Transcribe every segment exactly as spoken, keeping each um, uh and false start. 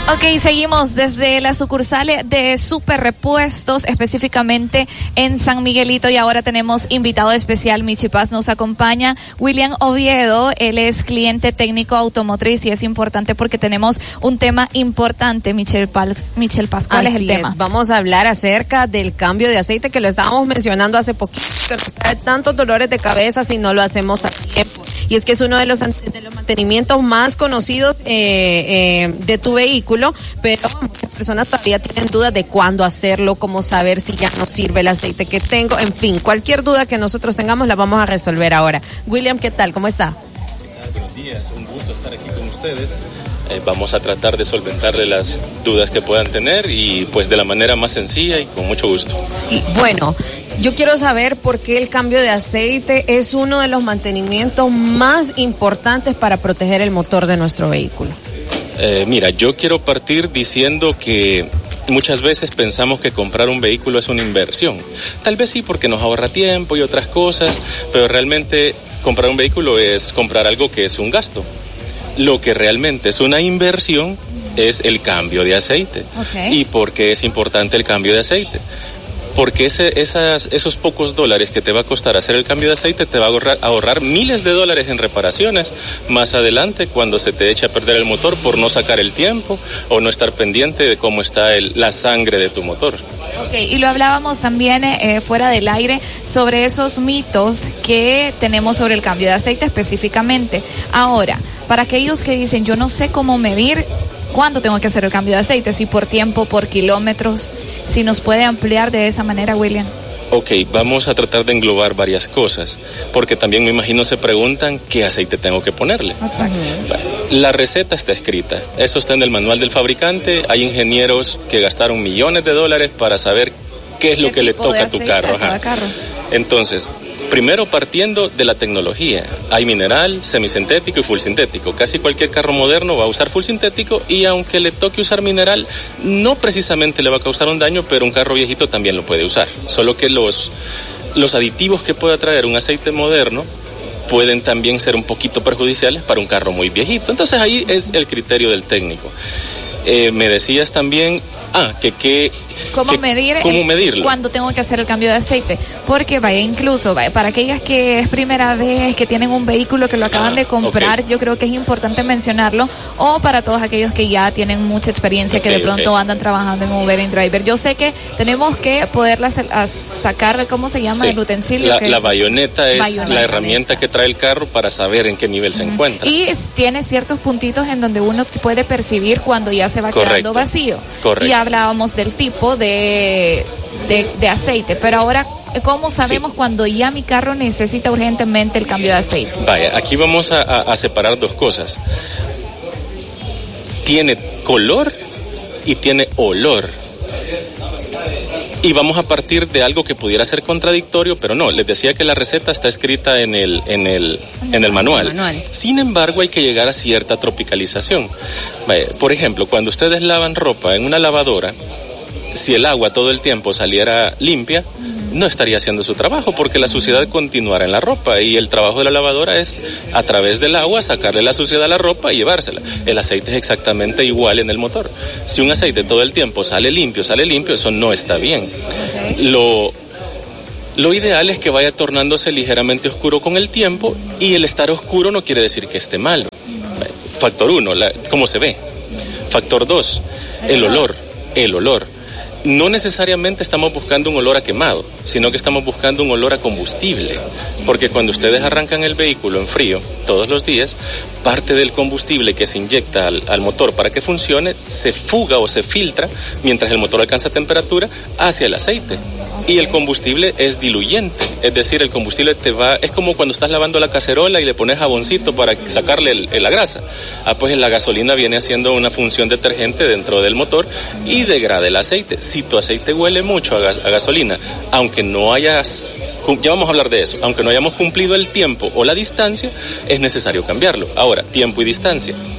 Ok, seguimos desde la sucursal de Super Repuestos, específicamente en San Miguelito, y ahora tenemos invitado especial. Michi Paz nos acompaña, William Oviedo, él es cliente técnico automotriz, y es importante porque tenemos un tema importante. Michelle Paz, Michelle Paz, ¿cuál Así es el tema? Es. Vamos a hablar acerca del cambio de aceite, que lo estábamos mencionando hace poquito, que nos trae tantos dolores de cabeza si no lo hacemos a tiempo. Y es que es uno de los, de los mantenimientos más conocidos eh, eh, de tu vehículo, pero muchas personas todavía tienen dudas de cuándo hacerlo, cómo saber si ya no sirve el aceite que tengo. En fin, cualquier duda que nosotros tengamos la vamos a resolver ahora. William, ¿qué tal? ¿Cómo está? Buenos días, un gusto estar aquí con ustedes. Eh, vamos a tratar de solventarle las dudas que puedan tener, y pues de la manera más sencilla y con mucho gusto. Bueno, yo quiero saber por qué el cambio de aceite es uno de los mantenimientos más importantes para proteger el motor de nuestro vehículo. Eh, mira, yo quiero partir diciendo que muchas veces pensamos que comprar un vehículo es una inversión. Tal vez sí, porque nos ahorra tiempo y otras cosas, pero realmente comprar un vehículo es comprar algo que es un gasto. Lo que realmente es una inversión es el cambio de aceite. Okay. ¿Y por qué es importante el cambio de aceite? Porque ese, esas, esos pocos dólares que te va a costar hacer el cambio de aceite te va a ahorrar, ahorrar miles de dólares en reparaciones más adelante, cuando se te eche a perder el motor por no sacar el tiempo o no estar pendiente de cómo está el, la sangre de tu motor. Ok, y lo hablábamos también eh, fuera del aire sobre esos mitos que tenemos sobre el cambio de aceite específicamente. Ahora, para aquellos que dicen, yo no sé cómo medir cuándo tengo que hacer el cambio de aceite, si por tiempo, por kilómetros, si nos puede ampliar de esa manera, William. Ok, vamos a tratar de englobar varias cosas, porque también me imagino se preguntan qué aceite tengo que ponerle. Exacto. La receta está escrita, eso está en el manual del fabricante. Hay ingenieros que gastaron millones de dólares para saber qué es lo que le toca a tu carro. A cada carro. Entonces, primero partiendo de la tecnología, hay mineral, semisintético y full sintético. Casi cualquier carro moderno va a usar full sintético, y aunque le toque usar mineral, no precisamente le va a causar un daño, pero un carro viejito también lo puede usar. Solo que los, los aditivos que pueda traer un aceite moderno pueden también ser un poquito perjudiciales para un carro muy viejito. Entonces ahí es el criterio del técnico. Eh, me decías también, ah, que qué... ¿Cómo que, medir ¿Cómo medirlo? cuándo tengo que hacer el cambio de aceite? Porque vaya, incluso vaya, para aquellas que es primera vez que tienen un vehículo que lo acaban ah, de comprar, okay. Yo creo que es importante mencionarlo, o para todos aquellos que ya tienen mucha experiencia, okay, que de pronto okay. andan trabajando en Uber and Driver. Yo sé que tenemos que poderla sacar, ¿cómo se llama? Sí. El utensilio. La, que la es, bayoneta es bayoneta. La herramienta que trae el carro para saber en qué nivel uh-huh. se encuentra. Y es, tiene ciertos puntitos en donde uno puede percibir cuando ya se va Correcto. quedando vacío. Correcto. Y hablábamos del tipo de, de, de aceite, pero ahora, ¿cómo sabemos sí. cuando ya mi carro necesita urgentemente el cambio de aceite? Vaya, aquí vamos a, a, a separar dos cosas. Tiene color y tiene olor. Y vamos a partir de algo que pudiera ser contradictorio, pero no, les decía que la receta está escrita en el, en el, en el manual. El manual. Sin embargo, hay que llegar a cierta tropicalización. Vaya, por ejemplo, cuando ustedes lavan ropa en una lavadora, si el agua todo el tiempo saliera limpia, no estaría haciendo su trabajo, porque la suciedad continuará en la ropa, y el trabajo de la lavadora es, a través del agua, sacarle la suciedad a la ropa y llevársela. El aceite es exactamente igual en el motor. Si un aceite todo el tiempo sale limpio, sale limpio, eso no está bien. Okay. Lo, lo ideal es que vaya tornándose ligeramente oscuro con el tiempo, y el estar oscuro no quiere decir que esté malo. Factor uno, la, ¿cómo se ve? Factor dos, el olor, el olor. No necesariamente estamos buscando un olor a quemado, sino que estamos buscando un olor a combustible, porque cuando ustedes arrancan el vehículo en frío todos los días, parte del combustible que se inyecta al, al motor para que funcione se fuga o se filtra mientras el motor alcanza temperatura hacia el aceite. Y el combustible es diluyente, es decir, el combustible te va, es como cuando estás lavando la cacerola y le pones jaboncito para sacarle el, el, la grasa. Ah, pues la gasolina viene haciendo una función detergente dentro del motor y degrada el aceite. Si tu aceite huele mucho a, gas, a gasolina, aunque no hayas, ya vamos a hablar de eso, aunque no hayamos cumplido el tiempo o la distancia, es necesario cambiarlo. Ahora, tiempo y distancia.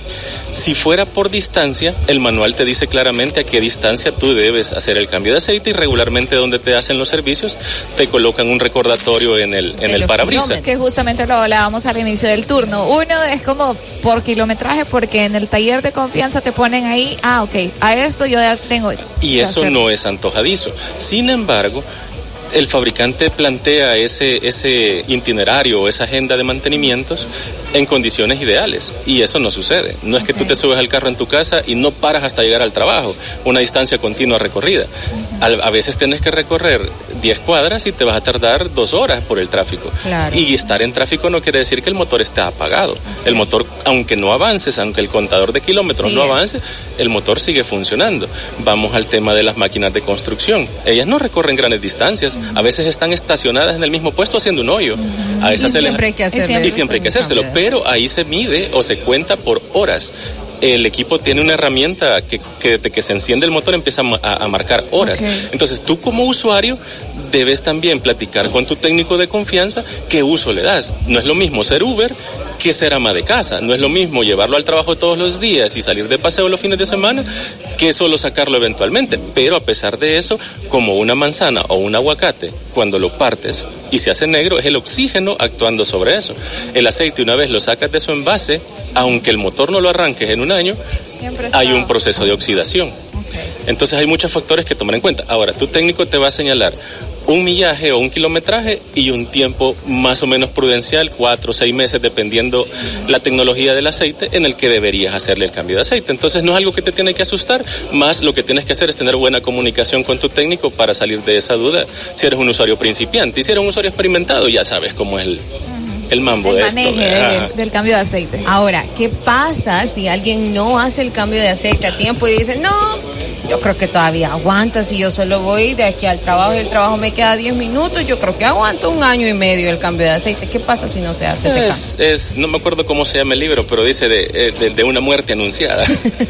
Si fuera por distancia, el manual te dice claramente a qué distancia tú debes hacer el cambio de aceite, y regularmente donde te hacen los servicios te colocan un recordatorio en el en el parabrisas. Que justamente lo hablábamos al inicio del turno. Uno es como por kilometraje, porque en el taller de confianza te ponen ahí, ah, ok, a esto yo ya tengo. Y eso no es antojadizo. Sin embargo, el fabricante plantea ese ese itinerario o esa agenda de mantenimientos en condiciones ideales, y eso no sucede. No es okay. que tú te subes al carro en tu casa y no paras hasta llegar al trabajo, una distancia continua recorrida. Uh-huh. A, a veces tienes que recorrer diez cuadras y te vas a tardar dos horas por el tráfico. Claro. Y estar en tráfico no quiere decir que el motor esté apagado. Así el motor, aunque no avances, aunque el contador de kilómetros sí. no avance, el motor sigue funcionando. Vamos al tema de las máquinas de construcción. Ellas no recorren grandes distancias, uh-huh. a veces están estacionadas en el mismo puesto haciendo un hoyo. Uh-huh. A esas y, se siempre les... hay que hacerlo. y siempre hay que hacérselo. Pero ahí se mide o se cuenta por horas. El equipo tiene una herramienta que, que desde que se enciende el motor empieza a, a marcar horas. Okay. Entonces tú como usuario debes también platicar con tu técnico de confianza qué uso le das. No es lo mismo ser Uber que ser ama de casa. No es lo mismo llevarlo al trabajo todos los días y salir de paseo los fines de semana que solo sacarlo eventualmente. Pero a pesar de eso, como una manzana o un aguacate, cuando lo partes y se hace negro, es el oxígeno actuando sobre eso. El aceite, una vez lo sacas de su envase, aunque el motor no lo arranques en un año, hay un proceso de oxidación. Okay. Entonces hay muchos factores que tomar en cuenta. Ahora, tu técnico te va a señalar un millaje o un kilometraje y un tiempo más o menos prudencial, cuatro o seis meses, dependiendo la tecnología del aceite, en el que deberías hacerle el cambio de aceite. Entonces no es algo que te tiene que asustar, más lo que tienes que hacer es tener buena comunicación con tu técnico para salir de esa duda si eres un usuario principiante. Y si eres un usuario experimentado, ya sabes cómo es el... el mambo el de maneje esto. Del, del cambio de aceite. Ahora, ¿qué pasa si alguien no hace el cambio de aceite a tiempo y dice, no, yo creo que todavía aguanta, si yo solo voy de aquí al trabajo y el trabajo me queda diez minutos, yo creo que aguanto un año y medio el cambio de aceite? ¿Qué pasa si no se hace ese es, cambio? Es, no me acuerdo cómo se llama el libro, pero dice de, de, de una muerte anunciada.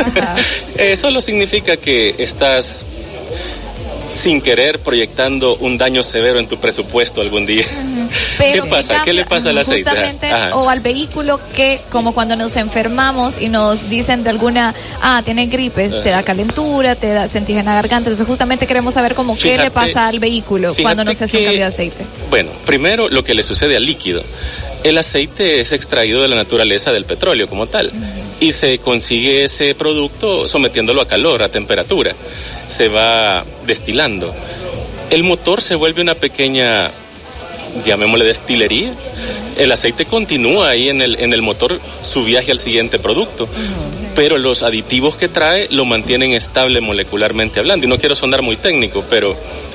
eh, solo significa que estás sin querer proyectando un daño severo en tu presupuesto algún día. Uh-huh. ¿Qué pasa? Cambio, ¿Qué le pasa al aceite? Justamente, o al vehículo, que como cuando nos enfermamos y nos dicen de alguna, ah, tienes gripes, uh-huh. te da calentura, te da sentís en la garganta. Entonces justamente queremos saber cómo fíjate, qué le pasa al vehículo cuando nos hace un cambio de aceite. Bueno, primero lo que le sucede al líquido. El aceite es extraído de la naturaleza del petróleo como tal, uh-huh. y se consigue ese producto sometiéndolo a calor, a temperatura. Se va destilando. El motor se vuelve una pequeña, llamémosle, destilería. El aceite continúa ahí en el, en el motor su viaje al siguiente producto, uh-huh. pero los aditivos que trae lo mantienen estable molecularmente hablando. Y no quiero sonar muy técnico, pero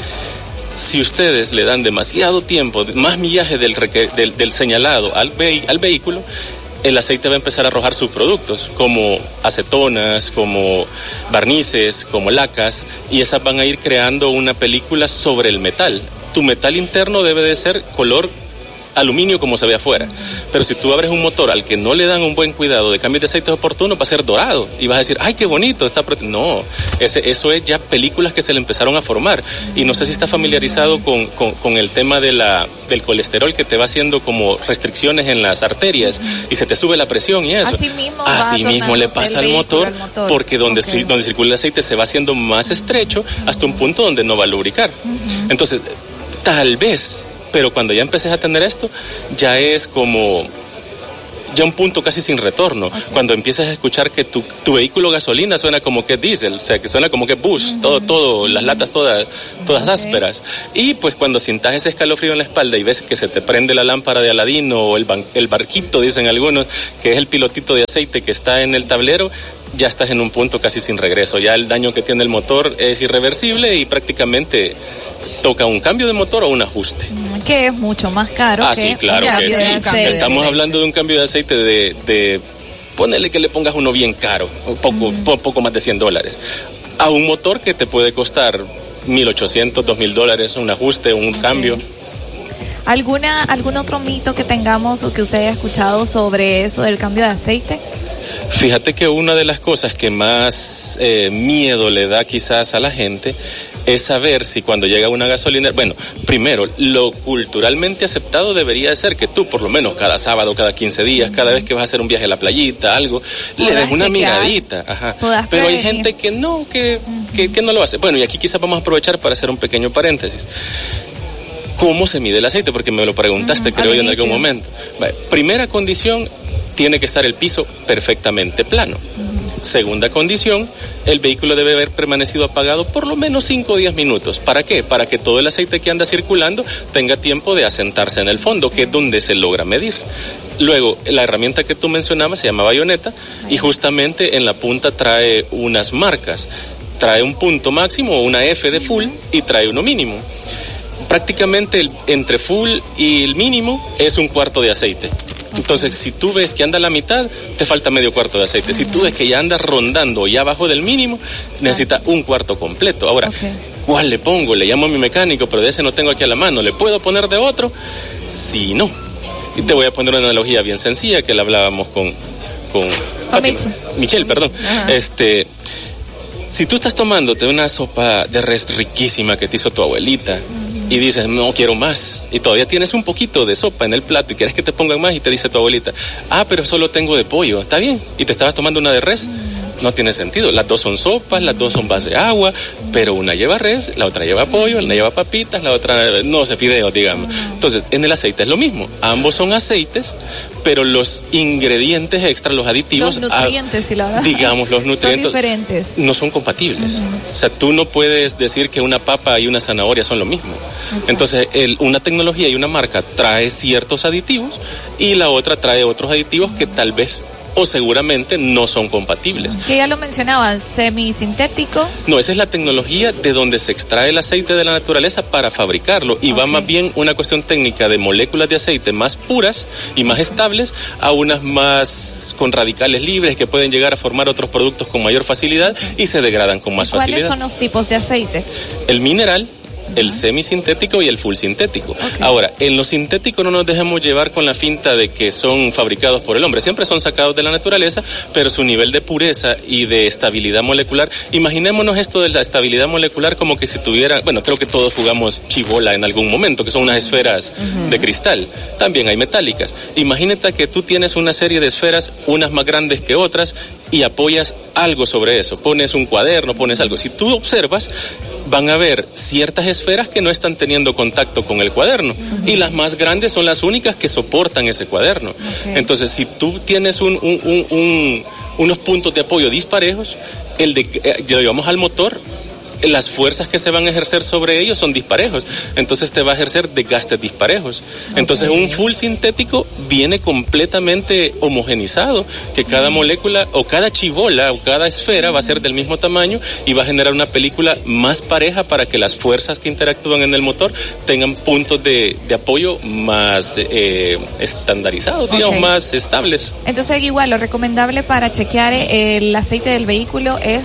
si ustedes le dan demasiado tiempo, más millaje del, del, del señalado al, ve, al vehículo, el aceite va a empezar a arrojar subproductos como acetonas, como barnices, como lacas, y esas van a ir creando una película sobre el metal. Tu metal interno debe de ser color aluminio como se ve afuera, pero si tú abres un motor al que no le dan un buen cuidado de cambios de aceites oportunos, va a ser dorado y vas a decir, ay, qué bonito está. No, ese, eso es ya películas que se le empezaron a formar. Y no sé si está familiarizado con, con, con el tema de la, del colesterol, que te va haciendo como restricciones en las arterias y se te sube la presión y eso. Así mismo, Así mismo le pasa al motor, al motor, porque donde, okay. donde circula el aceite se va haciendo más estrecho hasta un punto donde no va a lubricar. Uh-huh. Entonces, tal vez, pero cuando ya empeces a tener esto, ya es como ya un punto casi sin retorno. Okay. Cuando empiezas a escuchar que tu, tu vehículo gasolina suena como que es diésel, o sea, que suena como que es Bush, uh-huh. todo, todo, las latas todas, todas okay. ásperas. Y pues cuando sientas ese escalofrío en la espalda y ves que se te prende la lámpara de Aladino o el, ban, el barquito, dicen algunos, que es el pilotito de aceite que está en el tablero, ya estás en un punto casi sin regreso. Ya el daño que tiene el motor es irreversible y prácticamente toca un cambio de motor o un ajuste. Que es mucho más caro. Ah, que sí, claro que sí. Estamos hablando de un cambio de aceite de, de ponele que le pongas uno bien caro, un poco, mm. po, poco más de cien dólares, a un motor que te puede costar mil ochocientos, dos mil dólares, un ajuste, un okay. cambio. ¿Alguna, algún otro mito que tengamos o que usted haya escuchado sobre eso del cambio de aceite? Fíjate que una de las cosas que más eh, miedo le da quizás a la gente es saber si cuando llega una gasolinera, bueno, primero, lo culturalmente aceptado debería de ser que tú, por lo menos cada sábado, cada quince días, cada vez que vas a hacer un viaje a la playita, algo, le des una chequear. miradita. Ajá. Pero hay gente que no, que, uh-huh. que, que no lo hace. Bueno, y aquí quizás vamos a aprovechar para hacer un pequeño paréntesis. ¿Cómo se mide el aceite? Porque me lo preguntaste, uh-huh. creo yo, en algún momento. Vale. Primera condición, tiene que estar el piso perfectamente plano. Uh-huh. Segunda condición, el vehículo debe haber permanecido apagado por lo menos cinco o diez minutos. ¿Para qué? Para que todo el aceite que anda circulando tenga tiempo de asentarse en el fondo, que es donde se logra medir. Luego, la herramienta que tú mencionabas se llama bayoneta y justamente en la punta trae unas marcas. Trae un punto máximo, una F de full y trae uno mínimo. Prácticamente el, entre full y el mínimo es un cuarto de aceite. Entonces, si tú ves que anda a la mitad, te falta medio cuarto de aceite. Si tú ves que ya anda rondando ya abajo del mínimo, necesita un cuarto completo. Ahora, okay. ¿cuál le pongo? Le llamo a mi mecánico, pero de ese no tengo aquí a la mano. ¿Le puedo poner de otro? Sí, no. Y te voy a poner una analogía bien sencilla que la hablábamos con... con, con Michelle. Michelle, perdón. Ajá. Este... Si tú estás tomándote una sopa de res riquísima que te hizo tu abuelita uh-huh. y dices, no quiero más, y todavía tienes un poquito de sopa en el plato y quieres que te pongan más y te dice tu abuelita, ah, pero solo tengo de pollo, está bien, y te estabas tomando una de res, uh-huh. no tiene sentido, las dos son sopas, las dos son base de agua, pero una lleva res, la otra lleva pollo, una lleva papitas, la otra no sé, fideos, digamos. Uh-huh. Entonces, en el aceite es lo mismo, ambos son aceites, pero los ingredientes extra, los aditivos, los nutrientes, a, si la digamos, los nutrientes son diferentes. No son compatibles. Uh-huh. O sea, tú no puedes decir que una papa y una zanahoria son lo mismo. Exacto. Entonces, el, una tecnología y una marca trae ciertos aditivos y la otra trae otros aditivos que tal vez o seguramente no son compatibles. Que ya lo mencionabas, semisintético. No, esa es la tecnología de donde se extrae el aceite de la naturaleza para fabricarlo y okay. va más bien una cuestión técnica de moléculas de aceite más puras y más estables a unas más con radicales libres que pueden llegar a formar otros productos con mayor facilidad okay. y se degradan con más ¿Cuáles facilidad. ¿Cuáles son los tipos de aceite? El mineral, el semisintético y el full sintético. Okay. Ahora, en lo sintético no nos dejemos llevar con la finta de que son fabricados por el hombre. Siempre son sacados de la naturaleza, pero su nivel de pureza y de estabilidad molecular, imaginémonos esto de la estabilidad molecular como que si tuviera, bueno, creo que todos jugamos chibola en algún momento, que son unas esferas uh-huh. de cristal. También hay metálicas. Imagínate que tú tienes una serie de esferas, unas más grandes que otras, y apoyas algo sobre eso. Pones un cuaderno, pones algo. Si tú observas, van a haber ciertas esferas que no están teniendo contacto con el cuaderno uh-huh. y las más grandes son las únicas que soportan ese cuaderno. Okay. Entonces, si tú tienes un, un, un, un, unos puntos de apoyo disparejos, el de, eh, lo llevamos al motor, las fuerzas que se van a ejercer sobre ellos son disparejos, entonces te va a ejercer desgastes disparejos. Okay. Entonces un full sintético viene completamente homogenizado, que cada molécula o cada chibola o cada esfera va a ser del mismo tamaño y va a generar una película más pareja para que las fuerzas que interactúan en el motor tengan puntos de, de apoyo más eh, estandarizados, digamos, okay. más estables. Entonces igual lo recomendable para chequear el aceite del vehículo es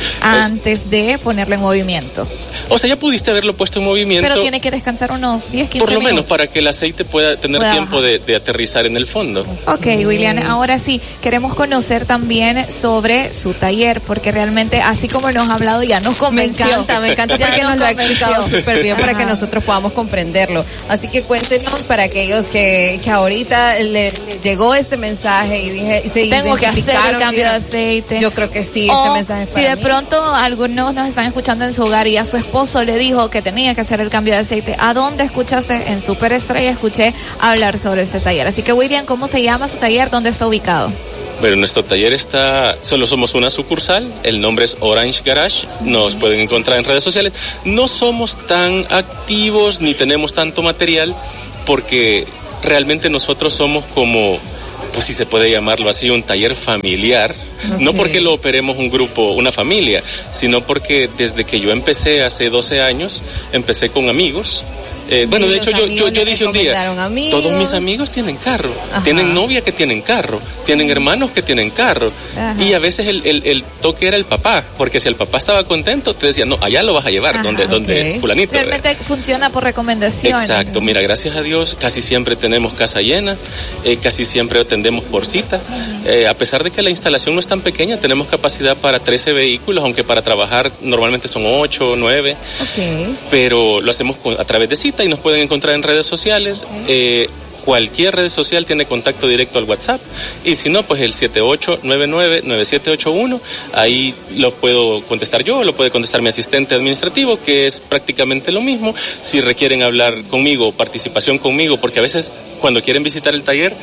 antes es, de ponerlo en movimiento. O sea, ya pudiste haberlo puesto en movimiento. Pero tiene que descansar unos diez, quince minutos. Por lo menos para que el aceite pueda tener pueda tiempo de, de aterrizar en el fondo. Ok, William, ahora sí, queremos conocer también sobre su taller, porque realmente, así como nos ha hablado, ya nos convenció. Me encanta, me encanta porque nos lo ha explicado súper bien para que nosotros podamos comprenderlo. Así que cuéntenos para aquellos que, que ahorita le, le llegó este mensaje y dije, se tengo que hacer el cambio de aceite. Yo creo que sí, o este mensaje es para si de mí. Pronto algunos nos están escuchando en su hogar y a su esposo le dijo que tenía que hacer el cambio de aceite. ¿A dónde escuchaste? En Superestrella escuché hablar sobre este taller. Así que, William, ¿cómo se llama su taller? ¿Dónde está ubicado? Bueno, nuestro taller está, solo somos una sucursal, el nombre es Orange Garage, nos pueden encontrar en redes sociales. No somos tan activos ni tenemos tanto material porque realmente nosotros somos como, pues si se puede llamarlo así, un taller familiar. Okay. No porque lo operemos un grupo, una familia, sino porque desde que yo empecé hace doce años, empecé con amigos, Eh, bueno, de hecho yo, yo, yo dije un día, todos mis amigos tienen carro, Ajá. tienen novia que tienen carro, tienen hermanos que tienen carro. Ajá. Y a veces el, el, el toque era el papá, porque si el papá estaba contento, te decía, no, allá lo vas a llevar, Ajá, donde, okay. donde fulanito. Realmente ¿verdad? Funciona por recomendación. Exacto, mira, gracias a Dios casi siempre tenemos casa llena, eh, casi siempre atendemos por cita. Eh, a pesar de que la instalación no es tan pequeña, tenemos capacidad para trece vehículos, aunque para trabajar normalmente son ocho o nueve. Okay. Pero lo hacemos con, a través de cita y nos pueden encontrar en redes sociales. Okay. Eh, Cualquier red social tiene contacto directo al WhatsApp y si no, pues el siete ocho nueve nueve nueve siete ocho uno, ahí lo puedo contestar yo, lo puede contestar mi asistente administrativo, que es prácticamente lo mismo. Si requieren hablar conmigo, participación conmigo, porque a veces cuando quieren visitar el taller,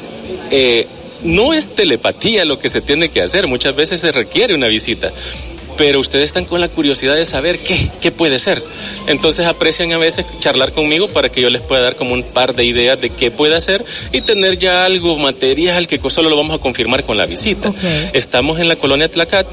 eh, no es telepatía lo que se tiene que hacer, muchas veces se requiere una visita. Pero ustedes están con la curiosidad de saber qué, qué puede ser. Entonces aprecian a veces charlar conmigo para que yo les pueda dar como un par de ideas de qué puede hacer y tener ya algo material que solo lo vamos a confirmar con la visita. Okay. Estamos en la colonia Tlacat,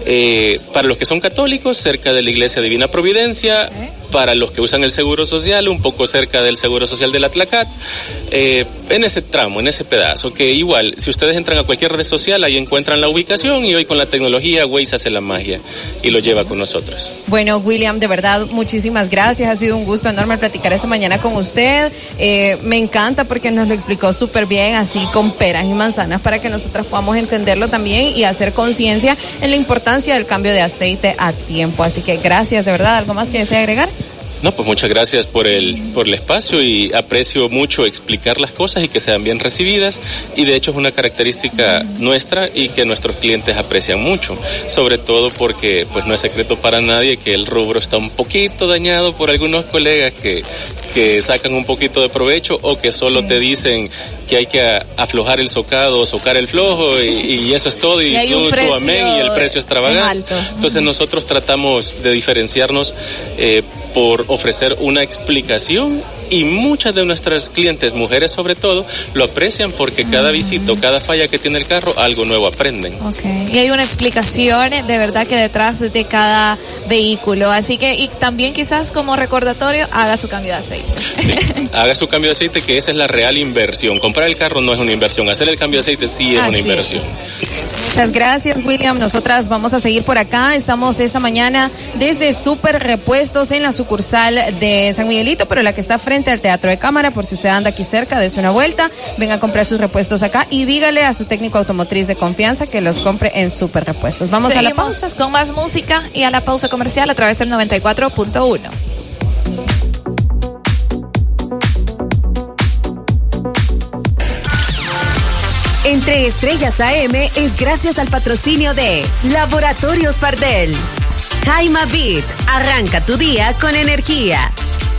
eh, para los que son católicos, cerca de la iglesia Divina Providencia, okay. Para los que usan el Seguro Social, un poco cerca del Seguro Social de la Tlacat, eh, en ese tramo, en ese pedazo, que igual, si ustedes entran a cualquier red social, ahí encuentran la ubicación y hoy con la tecnología Waze hace la magia y lo lleva con nosotros. Bueno, William, de verdad, muchísimas gracias. Ha sido un gusto enorme platicar esta mañana con usted. Eh, me encanta porque nos lo explicó súper bien, así con peras y manzanas, para que nosotras podamos entenderlo también y hacer conciencia en la importancia del cambio de aceite a tiempo. Así que gracias, de verdad. ¿Algo más que desea agregar? No, pues muchas gracias por el por el espacio y aprecio mucho explicar las cosas y que sean bien recibidas, y de hecho es una característica nuestra y que nuestros clientes aprecian mucho, sobre todo porque pues no es secreto para nadie que el rubro está un poquito dañado por algunos colegas que, que sacan un poquito de provecho o que solo te dicen que hay que aflojar el socado o socar el flojo y, y eso es todo y, y tú, tú amén y el precio extravagante. Entonces nosotros tratamos de diferenciarnos eh, por ofrecer una explicación y muchas de nuestras clientes, mujeres sobre todo, lo aprecian porque cada visita o cada falla que tiene el carro, algo nuevo aprenden. Okay. Y hay una explicación de verdad que detrás de cada vehículo, así que y también quizás como recordatorio, haga su cambio de aceite. Sí, haga su cambio de aceite, que esa es la real inversión. Comprar el carro no es una inversión, hacer el cambio de aceite sí es así una inversión. Es. Muchas gracias, William. Nosotras vamos a seguir por acá. Estamos esta mañana desde Super Repuestos en la sucursal de San Miguelito, pero la que está frente al Teatro de Cámara. Por si usted anda aquí cerca, dése una vuelta, venga a comprar sus repuestos acá y dígale a su técnico automotriz de confianza que los compre en Super Repuestos. Vamos Seguimos a la pausa con más música y a la pausa comercial a través del noventa y cuatro punto uno. Entre Estrellas A M es gracias al patrocinio de Laboratorios Pardel. Jaima Beat, arranca tu día con energía.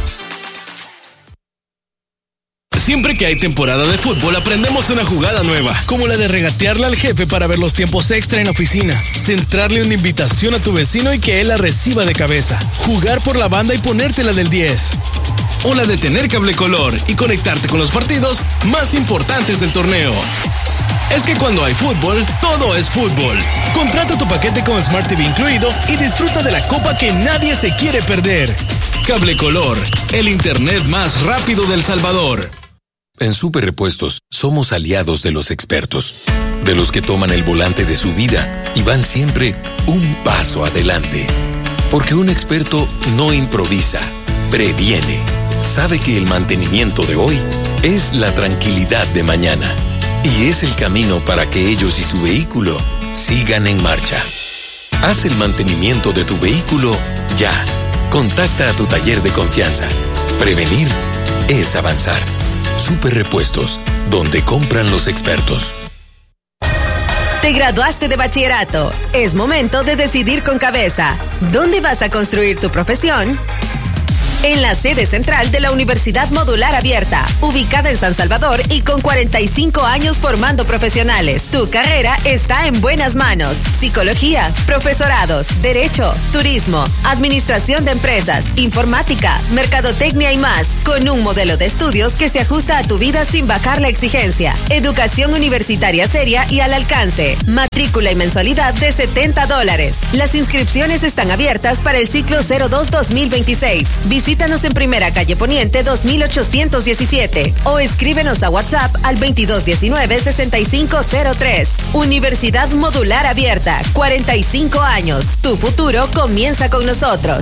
Siempre que hay temporada de fútbol aprendemos una jugada nueva, como la de regatearle al jefe para ver los tiempos extra en la oficina, centrarle una invitación a tu vecino y que él la reciba de cabeza, jugar por la banda y ponértela del diez. O la de tener cable color y conectarte con los partidos más importantes del torneo. Es que cuando hay fútbol, todo es fútbol. Contrata tu paquete con Smart T V incluido y disfruta de la copa que nadie se quiere perder. Cable Color, el internet más rápido del Salvador. En Super Repuestos somos aliados de los expertos, de los que toman el volante de su vida y van siempre un paso adelante. Porque un experto no improvisa, previene. Sabe que el mantenimiento de hoy es la tranquilidad de mañana. Y es el camino para que ellos y su vehículo sigan en marcha. Haz el mantenimiento de tu vehículo ya. Contacta a tu taller de confianza. Prevenir es avanzar. Super Repuestos, donde compran los expertos. Te graduaste de bachillerato. Es momento de decidir con cabeza. ¿Dónde vas a construir tu profesión? En la sede central de la Universidad Modular Abierta, ubicada en San Salvador y con cuarenta y cinco años formando profesionales. Tu carrera está en buenas manos. Psicología, profesorados, derecho, turismo, administración de empresas, informática, mercadotecnia y más, con un modelo de estudios que se ajusta a tu vida sin bajar la exigencia. Educación universitaria seria y al alcance. Matrícula y mensualidad de setenta dólares. Las inscripciones están abiertas para el ciclo cero dos dos mil veintiséis. Visita Visítanos en Primera Calle Poniente dos mil ochocientos diecisiete o escríbenos a WhatsApp al veintidós diecinueve sesenta y cinco cero tres. Universidad Modular Abierta, cuarenta y cinco años. Tu futuro comienza con nosotros.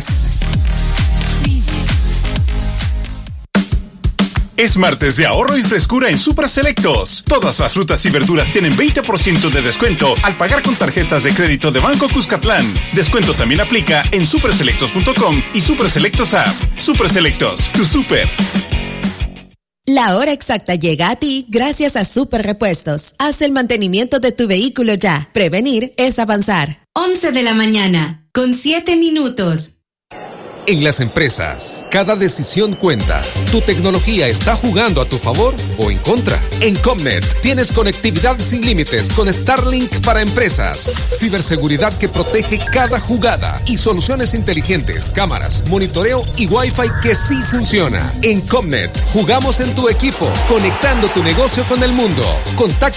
Es martes de ahorro y frescura en Super Selectos. Todas las frutas y verduras tienen veinte por ciento de descuento al pagar con tarjetas de crédito de Banco Cuscatlán. Descuento también aplica en super selectos punto com y Super Selectos App. Super Selectos, tu super. La hora exacta llega a ti gracias a Super Repuestos. Haz el mantenimiento de tu vehículo ya. Prevenir es avanzar. once de la mañana, con siete minutos. En las empresas, cada decisión cuenta. ¿Tu tecnología está jugando a tu favor o en contra? En Comnet tienes conectividad sin límites con Starlink para empresas, ciberseguridad que protege cada jugada y soluciones inteligentes, cámaras, monitoreo y Wi-Fi que sí funciona. En Comnet, jugamos en tu equipo, conectando tu negocio con el mundo. Contacta